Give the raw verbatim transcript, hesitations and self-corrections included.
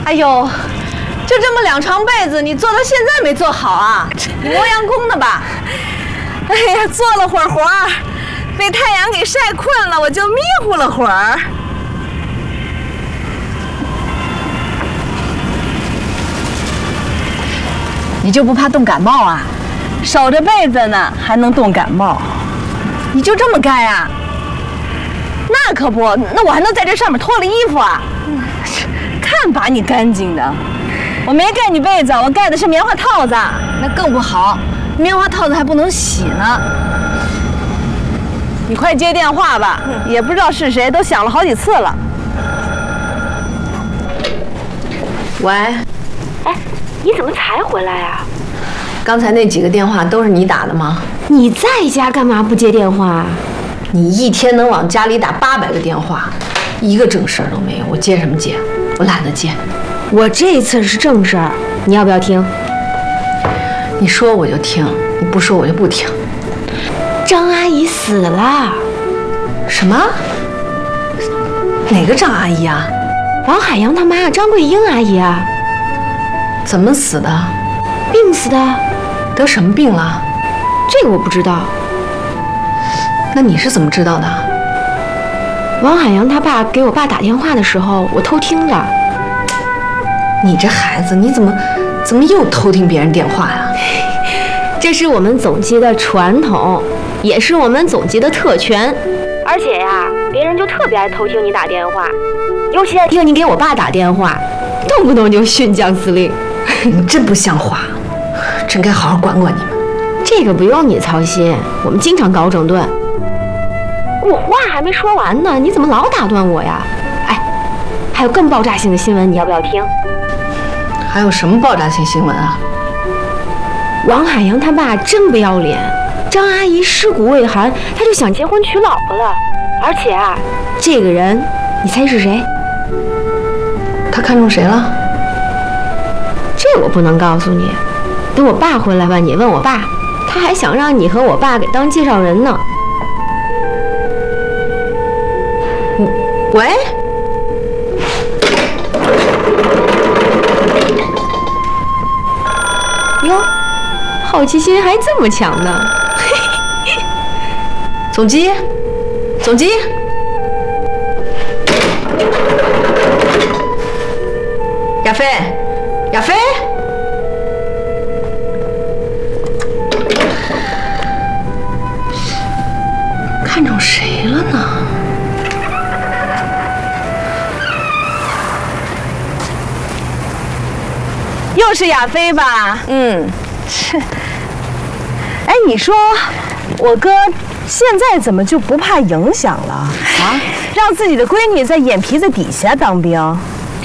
哎呦，就这么两床被子，你做到现在没做好啊？你磨洋工的吧？ 哎呀，做了会儿活儿，被太阳给晒困了，我就迷糊了会儿。 你就不怕冻感冒啊？守着被子呢，还能冻感冒？你就这么盖啊？那可不，那我还能在这上面脱了衣服啊？看把你干净的！我没盖你被子，我盖的是棉花套子，那更不好，棉花套子还不能洗呢。你快接电话吧，也不知道是谁，都响了好几次了。喂， 哎，你怎么才回来啊？ 刚才那几个电话都是你打的吗？ 你在家干嘛不接电话？ 你一天能往家里打八百个电话，一个正事儿都没有，我接什么接？我懒得接。 我这次是正事儿，你要不要听？ 你说我就听，你不说我就不听。 张阿姨死了。 什么？哪个张阿姨啊？ 王海洋他妈张桂英阿姨啊。 怎么死的？ 病死的。 得什么病了？ 这个我不知道。 那你是怎么知道的？ 王海洋他爸给我爸打电话的时候，我偷听的。 你这孩子，你怎么怎么又偷听别人电话呀？ 这是我们总机的传统，也是我们总机的特权。而且呀，别人就特别爱偷听你打电话，尤其爱听你给我爸打电话，动不动就训将司令。 你真不像话，真该好好管管你们。 这个不用你操心，我们经常搞整顿。我话还没说完呢，你怎么老打断我呀？哎，还有更爆炸性的新闻，你要不要听？ 还有什么爆炸性新闻啊？ 王海洋他爸真不要脸，张阿姨尸骨未寒，他就想结婚娶老婆了。而且啊，这个人，你猜是谁？ 他看中谁了？ 这我不能告诉你，等我爸回来吧，你问我爸，他还想让你和我爸给当介绍人呢。 喂， 哟，好奇心还这么强呢。 总机，总机，亚飞，亚飞，看中谁了呢？又是亚飞吧？嗯，是。哎，你说我哥现在怎么就不怕影响了啊？让自己的闺女在眼皮子底下当兵？